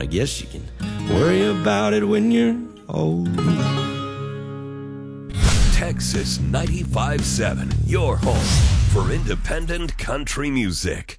guess you can worry about it when you're old. Texas 95.7, your home for independent country music.